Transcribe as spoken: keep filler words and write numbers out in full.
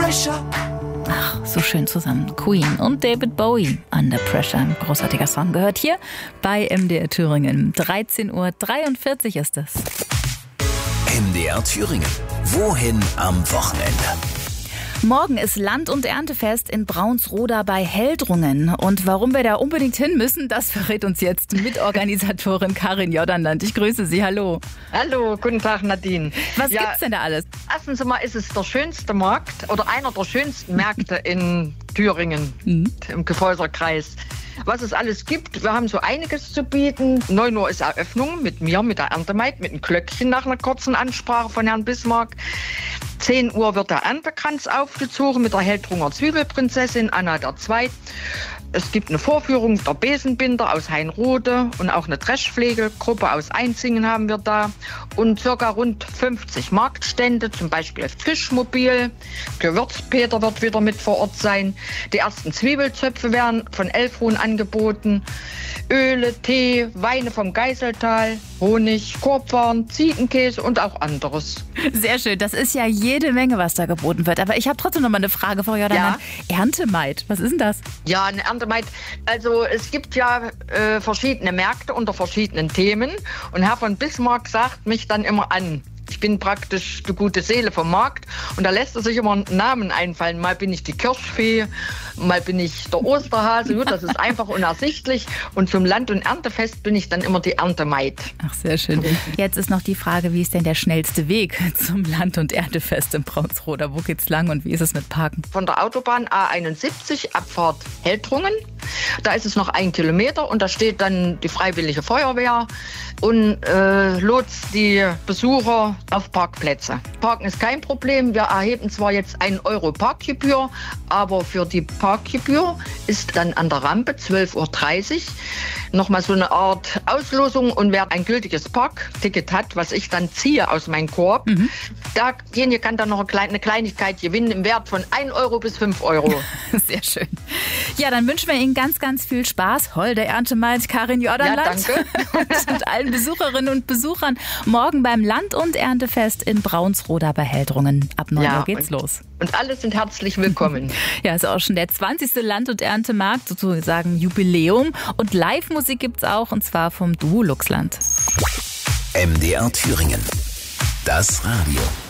pressure. Ach, so schön zusammen. Queen und David Bowie, Under Pressure. Ein großartiger Song gehört hier bei M D R Thüringen. dreizehn Uhr dreiundvierzig ist es. M D R Thüringen. Wohin am Wochenende? Morgen ist Land- und Erntefest in Braunsroda bei Heldrungen. Und warum wir da unbedingt hin müssen, das verrät uns jetzt Mitorganisatorin Karin Jordanland. Ich grüße Sie, hallo. Hallo, guten Tag Nadine. Was ja, gibt's denn da alles? Erstens mal ist es der schönste Markt oder einer der schönsten Märkte in Thüringen, mhm. im Gefolserkreis. Was es alles gibt, wir haben so einiges zu bieten. neun Uhr ist Eröffnung mit mir, mit der Erntemaid, mit einem Glöckchen nach einer kurzen Ansprache von Herrn Bismarck. zehn Uhr wird der Erntekranz aufgezogen mit der Heldrunger Zwiebelprinzessin Anna der Zweite. Es gibt eine Vorführung der Besenbinder aus Heinrode und auch eine Dreschpflegegruppe aus Einzingen haben wir da. Und circa rund fünfzig Marktstände, zum Beispiel das Fischmobil. Gewürzpeter wird wieder mit vor Ort sein. Die ersten Zwiebelzöpfe werden von Elfruhen angeboten. Öle, Tee, Weine vom Geiseltal, Honig, Korbwaren, Ziegenkäse und auch anderes. Sehr schön, das ist ja jede Menge, was da geboten wird. Aber ich habe trotzdem noch mal eine Frage, Frau Jordanland. Ja? Erntemaid, was ist denn das? Ja, eine Erntemaid. Also es gibt ja äh, verschiedene Märkte unter verschiedenen Themen. Und Herr von Bismarck sagt mich dann immer an. Ich bin praktisch die gute Seele vom Markt und da lässt er sich immer einen Namen einfallen. Mal bin ich die Kirschfee, mal bin ich der Osterhase. Gut, das ist einfach unersichtlich. Und zum Land- und Erntefest bin ich dann immer die Erntemaid. Ach, sehr schön. Jetzt ist noch die Frage, wie ist denn der schnellste Weg zum Land- und Erntefest in Braunsroda? Wo geht's lang und wie ist es mit Parken? Von der Autobahn A einundsiebzig, Abfahrt Heldrungen. Da ist es noch ein Kilometer und da steht dann die Freiwillige Feuerwehr und äh, lotst die Besucher auf Parkplätze. Parken ist kein Problem. Wir erheben zwar jetzt ein Euro Parkgebühr, aber für die Parkgebühr ist dann an der Rampe zwölf Uhr dreißig nochmal so eine Art Auslosung und wer ein gültiges Parkticket hat, was ich dann ziehe aus meinem Korb, mhm. derjenige kann dann noch eine, kleine, eine Kleinigkeit gewinnen im Wert von ein Euro bis fünf Euro. Sehr schön. Ja, dann wünschen wir Ihnen ganz, ganz viel Spaß. Holde Erntemaid, Karin Jordanland. Ja, danke. Und allen Besucherinnen und Besuchern morgen beim Land- und Erntefest in Braunsroda bei Heldrungen. Ab neun Uhr geht's und, los. Und alle sind herzlich willkommen. Ja, ist auch schon der zwanzigste Land- und Erntemarkt, sozusagen Jubiläum. Und Live-Musik gibt's auch, und zwar vom Duo Luxland. M D R Thüringen. Das Radio.